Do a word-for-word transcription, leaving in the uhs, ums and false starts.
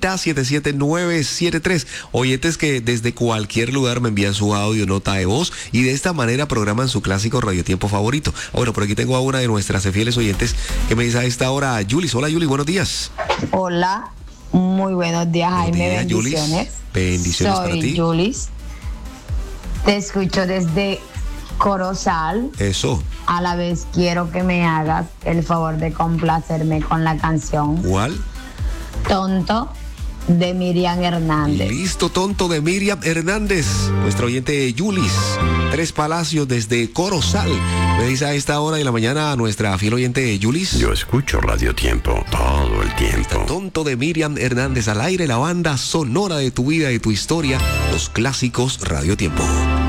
treinta, setenta y siete nueve siete tres. Oyentes que desde cualquier lugar me envían su audio, nota de voz y de esta manera programan su clásico radiotiempo favorito. Bueno, por aquí tengo a una de nuestras fieles oyentes que me dice a esta hora, Yulis. Hola, Yulis, buenos días. Hola, muy buenos días, Buenos Jaime. días, bendiciones. Yulis. Bendiciones Soy para ti. Yulis. Te escucho desde Corozal. Eso. A la vez quiero que me hagas el favor de complacerme con la canción ¿Cuál? Tonto de Miriam Hernández. Listo, tonto de Miriam Hernández. Nuestra oyente Yulis. Tres Palacios desde Corozal. Me dice a esta hora de la mañana a nuestra fiel oyente Yulis. Yo escucho Radio Tiempo todo el tiempo. Tonto de Miriam Hernández al aire, la banda sonora de tu vida y tu historia, los clásicos Radio Tiempo.